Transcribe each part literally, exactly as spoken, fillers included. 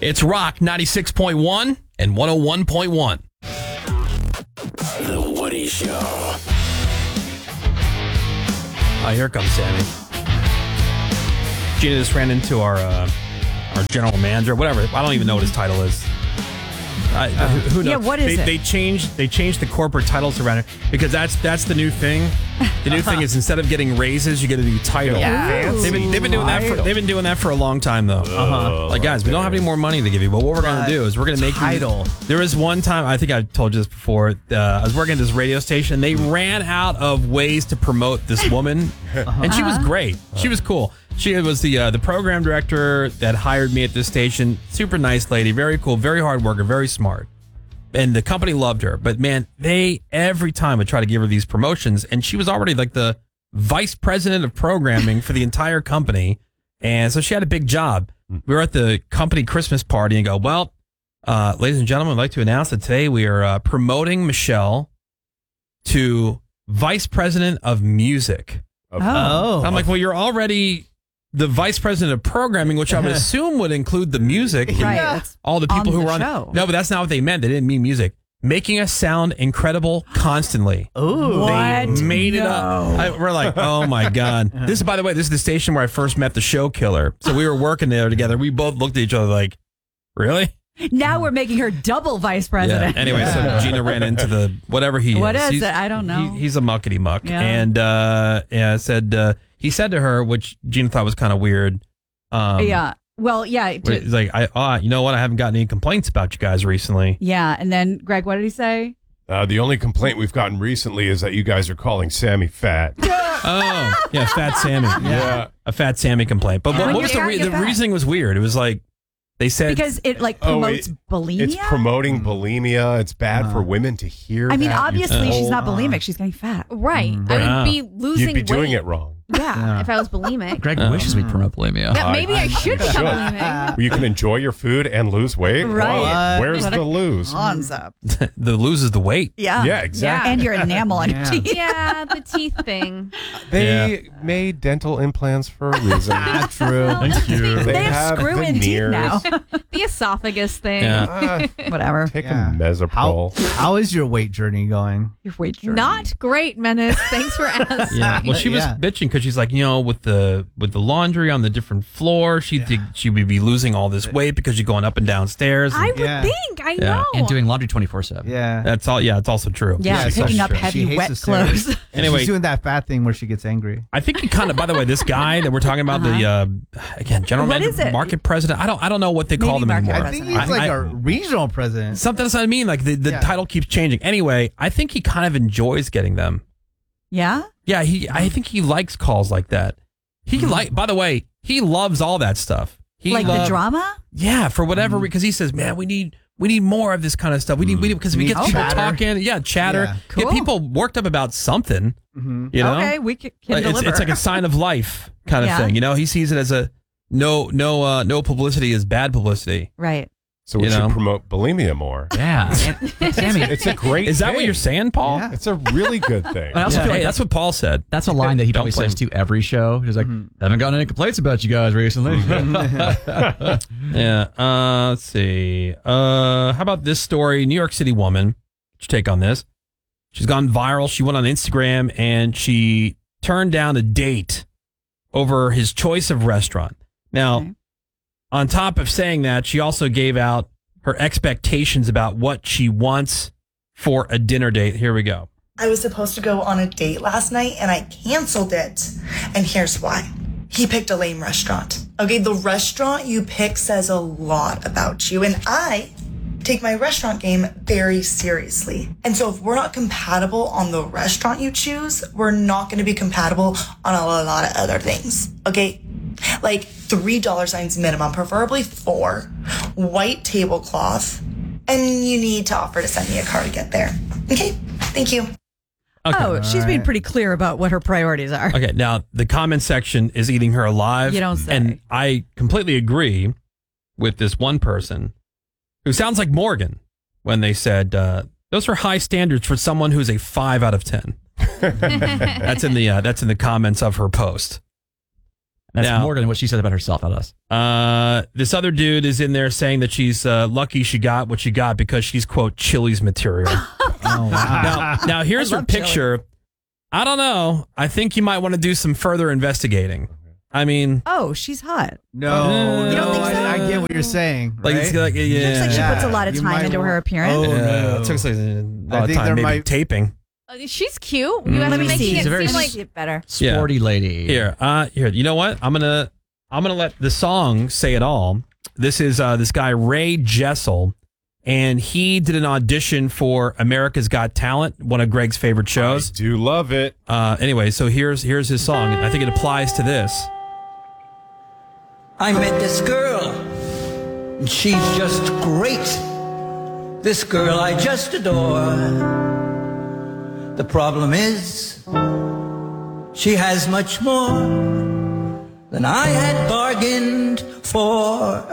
It's Rock ninety-six point one and one oh one point one. The Woody Show. Oh, here comes Sammy. Gina just ran into our uh, our general manager, whatever. I don't even know what his title is. I, uh, who, who knows? Yeah, what is they, it? They changed. They changed the corporate titles around it because that's that's the new thing. The new thing is instead of getting raises, you get a new title. Yeah. They've been they've been doing that. For, they've been doing that for a long time though. Uh-huh. Like guys, we don't have any more money to give you, but what we're gonna do is we're gonna make title. You, there was one time I think I told you this before. Uh, I was working at this radio station. They ran out of ways to promote this woman, uh-huh. and she was great. She was cool. She was the uh, the program director that hired me at this station. Super nice lady, very cool, very hard worker, very smart. And the company loved her. But man, they every time would try to give her these promotions. And she was already like the vice president of programming for the entire company. And so she had a big job. We were at the company Christmas party and go, well, uh, ladies and gentlemen, I'd like to announce that today we are uh, promoting Michelle to vice president of music. Oh. I'm like, well, you're already the vice president of programming, which I would assume would include the music. Right. And all the people on who the were on show. No, but that's not what they meant. They didn't mean music. Making us sound incredible constantly. Ooh. They What? made it No. up. I, we're like, oh my God. This is, by the way, this is the station where I first met the show killer. So we were working there together. We both looked at each other like, really? Now we're making her double vice president. Yeah. Anyway, Yeah. so Gina ran into the whatever he What is. is He's- it? I don't know. he- he's a muckety muck. Yeah. And uh, yeah, said uh, he said to her, which Gina thought was kind of weird. Um, yeah. Well, yeah. to- He's like, I, uh, you know what? I haven't gotten any complaints about you guys recently. yeah. And then, Greg, what did he say? Uh, the only complaint we've gotten recently is that you guys are calling Sammy fat. Oh, yeah, Fat Sammy. Yeah. A Fat Sammy complaint. But what, When what was you're the fat, re- you're the fat. reasoning was weird. It was like they said Because it like Oh, promotes it- bulimia. It's promoting bulimia. It's bad for women to hear. I mean, that. obviously You're she's not told- bulimic. She's getting fat. Right. I Wow. would be losing You'd be doing weight. it wrong. Yeah, if I was bulimic. Greg wishes we'd promote bulimia. Yeah, maybe I, should become should. bulimic. Where you can enjoy your food and lose weight. Right. Wow. Where's What a the lose? Concept. the loses the weight. Yeah. Yeah, exactly. And your enamel on Yeah. your teeth. Yeah, the teeth thing. They made dental implants for a reason. True. Thank you. They have screw-in teeth now. The esophagus thing. Yeah. Uh, Whatever. take Yeah. a mesoprol. How, how is your weight journey going? Your weight journey. Not great, Menace. Thanks for asking. Yeah. Well, she was Yeah. bitching because she's like, you know, with the with the laundry on the different floor, she would she would be losing all this weight because you're going up and down stairs. I and would Yeah. think. I Yeah. know. And doing laundry twenty-four seven. Yeah. that's all. Yeah, it's also true. Yeah, She's picking so up stressed. heavy She hates wet the stairs. clothes. Anyway. She's doing that fat thing where she gets angry. I think he kind of. By the way, this guy that we're talking about, the uh, again general What manager, is it? market president. I don't. I don't know what they call Maybe them market anymore. I think president. he's like I- a regional president. Something that's what I mean. Like the, the Yeah. title keeps changing. Anyway, I think he kind of enjoys getting them. Yeah? Yeah, he. I think he likes calls like that. He like. By the way, he loves all that stuff. He Like the love- drama? Yeah, for whatever because he says, man, we need we need more of this kind of stuff. We need we need because we Need get people chatter. talking. Yeah, chatter. Yeah. Get Cool. people worked up about something. Mm-hmm. You know, Okay, we can, can Like, it's, deliver. it's like a sign of life kind of Yeah. thing. You know, he sees it as a no no uh, no publicity is bad publicity. right. So we You should know? promote bulimia more. Yeah. And, Sammy, It's a great. Is that what thing. you're saying, Paul? Yeah. It's a really good thing. I also Yeah. feel like Hey, that's what Paul said. that's a line that he Don't probably blame says to every show. He's like, haven't gotten any complaints about you guys recently. Yeah. Uh, let's see. Uh, how about this story? New York City woman. What's your take on this? She's gone viral. She went on Instagram and she turned down a date over his choice of restaurant. Now, Okay. on top of saying that, she also gave out her expectations about what she wants for a dinner date. Here we go. I was supposed to go on a date last night and I canceled it. And here's why. He picked a lame restaurant. Okay, the restaurant you pick says a lot about you. And I take my restaurant game very seriously. And so if we're not compatible on the restaurant you choose, we're not going to be compatible on a lot of other things. Okay? Like three dollar signs minimum, preferably four, white tablecloth, and you need to offer to send me a car to get there. Okay? Thank you. Okay. Oh, she's being pretty clear about what her priorities are. Okay, now the comment section is eating her alive. You don't say. And I completely agree with this one person who sounds like Morgan when they said, uh, those are high standards for someone who's a five out of ten. That's in the uh, that's in the comments of her post. That's Now- more than what she says about herself, not us. Uh, this other dude is in there saying that she's uh, lucky she got what she got because she's, quote, Chili's material. Oh, wow. now, now, here's I her love chili. picture. I don't know. I think you might want to do some further investigating. I mean, Oh, she's hot. No, You don't no, think so? I, I get what you're saying. like, right? it's like, yeah. Looks like she Yeah. puts a lot of You time might into her wa- appearance. Oh, Yeah, no. it took like a lot I of think time, there maybe might- taping. Uh, She's cute. You guys Let are me making see. it She's a very seem like See it better. Yeah. Sporty lady. Here, uh, here. You know what? I'm gonna, I'm gonna let the song say it all. This is uh, this guy Ray Jessel, and he did an audition for America's Got Talent, one of Greg's favorite I shows. do love it. Uh, anyway, so here's here's his song. I think it applies to this. I met this girl, and she's just great. This girl I just adore. The problem is, she has much more than I had bargained for.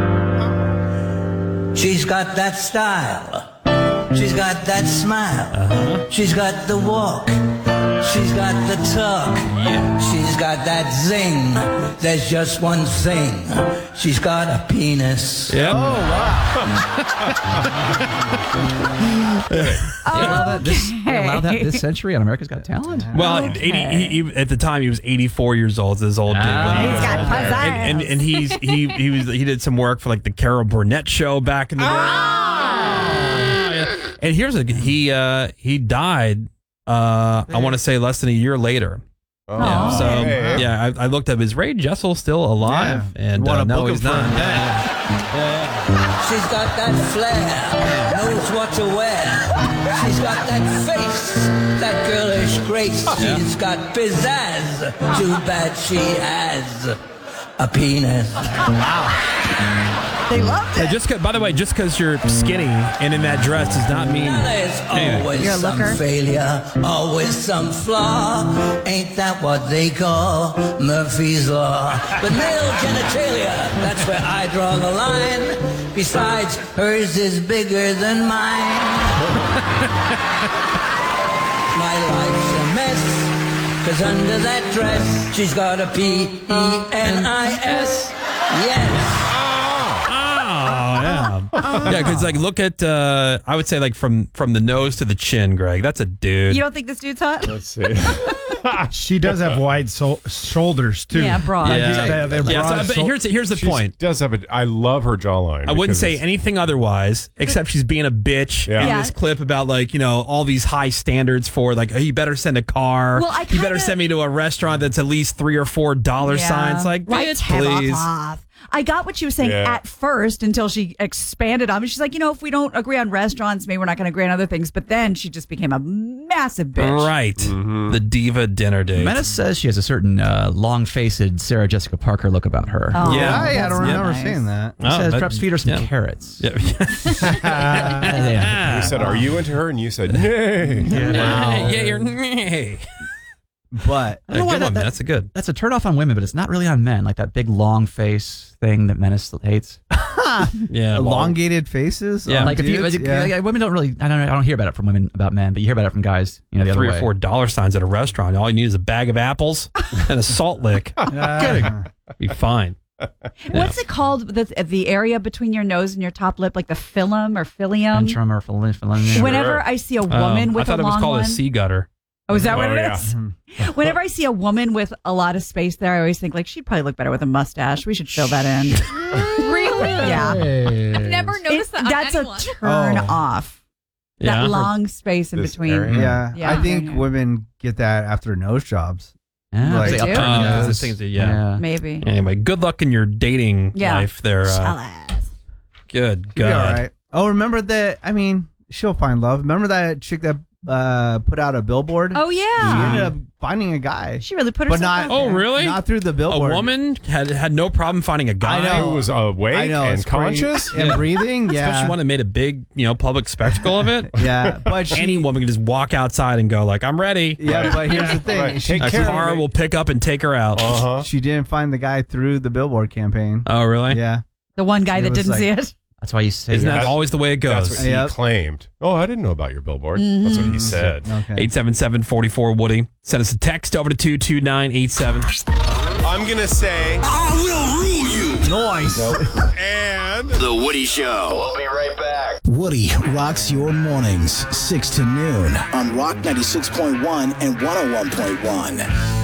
She's got that style. She's got that smile. She's got the walk. She's got the talk. She's got that zing. There's just one thing. She's got a penis. Yeah. Allow that this, allow that this century on America's Got Talent? Well, Okay. eighty, he, he, at the time he was eighty-four years old. This old dude. Ah. When he He's was got older. puzzles. and, and and he's he he was he did some work for like the Carol Burnett show back in the day. Yeah. And here's a he uh he died. Uh, I want to say less than a year later. Oh, Yeah, so okay. yeah, I, I looked up. Is Ray Jessel still alive? Yeah. And You wanna uh, no, book him he's for not. a minute? Yeah. She's got that flair, knows what to wear. She's got that face, that girlish grace. She's got pizzazz. Too bad she has a penis. They loved Yeah, it. just 'cause- by the way, just because you're skinny and in that dress does not mean. Now there's always You're a some looker. failure, always some flaw. Ain't that what they call Murphy's Law? But male genitalia, that's where I draw the line. Besides, hers is bigger than mine. My life's a mess, 'cause under that dress, she's got a P E N I S. Yes. Oh yeah, yeah. Because like, look at uh, I would say like from from the nose to the chin, Greg. That's a dude. You don't think this dude's hot? Let's see. She does have wide so- shoulders too. Yeah, broad. Like, Yeah. they're- they're Yeah, broad so- but so- here's here's the She's- point. Does have a? I love her jawline. I wouldn't because say it's- anything otherwise, except she's being a bitch Yeah. in Yeah. this clip about like you know all these high standards for like oh, you better send a car, Well, I you better kinda- send me to a restaurant that's at least three or four dollar signs. Like, right, bitch, head off, please. off. I got what she was saying Yeah. at first until she expanded on it. She's like, you know, if we don't agree on restaurants, maybe we're not going to agree on other things. But then she just became a massive bitch. Right, the diva dinner date. Menace says she has a certain uh, long-faced Sarah Jessica Parker look about her. Oh, Yeah. I, I that's don't remember nice. saying that. He says that- perhaps feed her some yeah. carrots. Yeah. Yeah. We said, "Are you into her?" And you said, "Nay." yeah, you're. Hey. But I don't know why Good that- one. that- That's a good. That's a turnoff on women, but it's not really on men. Like that big long face thing that Menace hates. Yeah, well, elongated faces. Yeah. on like if you, dudes, like, yeah. like, women don't really. I don't. I don't hear about it from women about men, but you hear about it from guys. You know, the three other or way. four dollar signs at a restaurant. All you need is a bag of apples and a salt lick. Uh, Be fine. What's it called? The, the area between your nose and your top lip, like the phylum or philium? Antrum or phil- phil- Whenever I see a woman Um, with I thought a it was long called one. a sea gutter. Oh, is that what Oh, it yeah. is? Whenever I see a woman with a lot of space there, I always think like she'd probably look better with a mustache. We should fill that in. Really? Yeah. I've never It- noticed that on that's anyone. a turn Oh. off. Yeah. That long space in This between. area? yeah, Yeah. I think Yeah. women get that after nose jobs. Yeah, Like- they They do? upturn Oh, nose. those things that- yeah. Maybe. Anyway, good luck in your dating Yeah. life there. Uh, Jealous. good You'll be all God. right. Oh, remember that? I mean, she'll find love. Remember that chick that uh, put out a billboard? Oh She yeah. ended up finding a guy, She really put but herself not. out Oh, there. really? Not through the A billboard. woman had had no problem finding a guy. I know. Who was awake I know, and it's pretty- conscious? and breathing. Yeah, Especially one that made a big, you know, public spectacle of it. yeah. But she, Any woman can just walk outside and go like, "I'm ready." yeah. But here's the thing: Right. she, Take A care of car me. will pick up and take her out. Uh huh. she didn't find the guy through the billboard campaign. Oh, really? Yeah, The one guy It that was didn't like- see it. That's why you say. Isn't that That's- always the way it That's goes? what he Yep. claimed. Oh, I didn't know about your billboard. That's what he said. okay. eight seven seven, four four, Woody. Send us a text over to two two nine eight seven. I'm going to say. I will rule you. Noise. And. The Woody Show. We'll be right back. Woody rocks your mornings, six to noon on Rock ninety-six point one and one oh one point one.